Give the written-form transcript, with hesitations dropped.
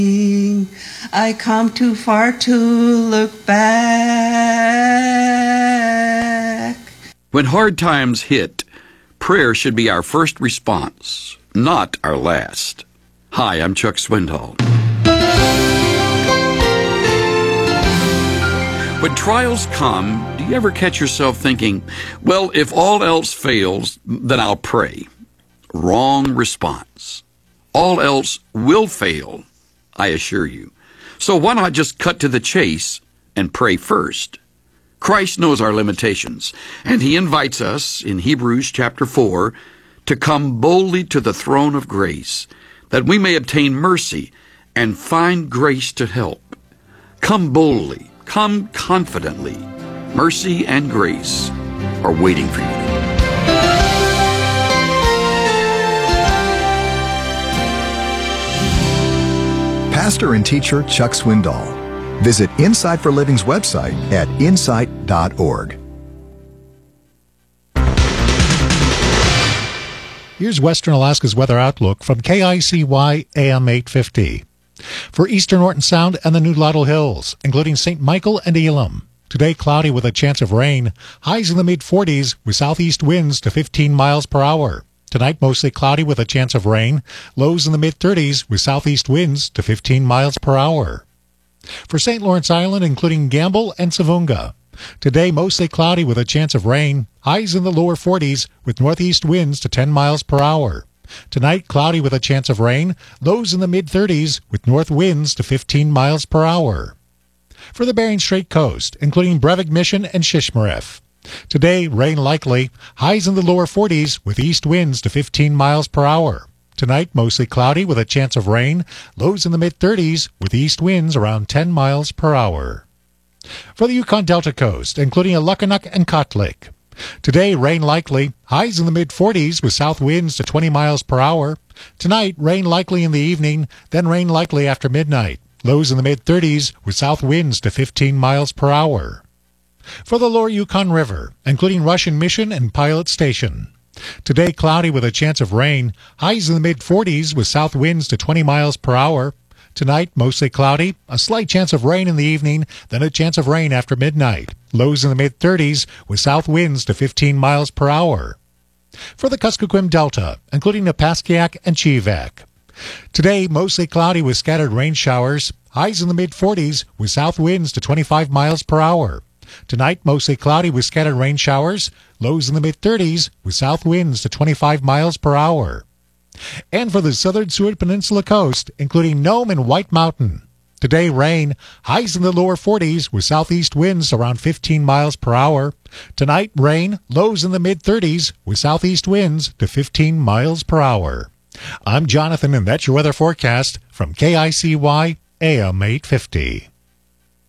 I come too far to look back. When hard times hit, prayer should be our first response, not our last. Hi, I'm Chuck Swindoll. When trials come, do you ever catch yourself thinking, well, if all else fails, then I'll pray? Wrong response. All else will fail, I assure you. So why not just cut to the chase and pray first? Christ knows our limitations, and he invites us in Hebrews chapter 4 to come boldly to the throne of grace, that we may obtain mercy and find grace to help. Come boldly, come confidently. Mercy and grace are waiting for you. Pastor and teacher Chuck Swindoll. Visit Insight for Living's website at insight.org. Here's Western Alaska's weather outlook from KICY AM 850. For eastern Norton Sound and the New Laurel Hills, including St. Michael and Elam. Today, cloudy with a chance of rain. Highs in the mid-40s with southeast winds to 15 miles per hour. Tonight, mostly cloudy with a chance of rain. Lows in the mid-30s with southeast winds to 15 miles per hour. For St. Lawrence Island, including Gamble and Savunga. Today, mostly cloudy with a chance of rain. Highs in the lower 40s with northeast winds to 10 miles per hour. Tonight, cloudy with a chance of rain. Lows in the mid-30s with north winds to 15 miles per hour. For the Bering Strait coast, including Brevik Mission and Shishmaref. Today, rain likely. Highs in the lower 40s with east winds to 15 miles per hour. Tonight, mostly cloudy with a chance of rain. Lows in the mid-30s with east winds around 10 miles per hour. For the Yukon Delta coast, including Alukkanuk and Kotlik. Today, rain likely. Highs in the mid-40s with south winds to 20 miles per hour. Tonight, rain likely in the evening, then rain likely after midnight. Lows in the mid-30s with south winds to 15 miles per hour. For the lower Yukon River, including Russian Mission and Pilot Station. Today, cloudy with a chance of rain. Highs in the mid-40s with south winds to 20 miles per hour. Tonight, mostly cloudy. A slight chance of rain in the evening, then a chance of rain after midnight. Lows in the mid-30s with south winds to 15 miles per hour. For the Kuskokwim Delta, including Napaskiak and Chivak. Today, mostly cloudy with scattered rain showers. Highs in the mid-40s with south winds to 25 miles per hour. Tonight, mostly cloudy with scattered rain showers. Lows in the mid-30s with south winds to 25 miles per hour. And for the southern Seward Peninsula coast, including Nome and White Mountain. Today, rain. Highs in the lower 40s with southeast winds around 15 miles per hour. Tonight, rain. Lows in the mid-30s with southeast winds to 15 miles per hour. I'm Jonathan, and that's your weather forecast from KICY AM 850.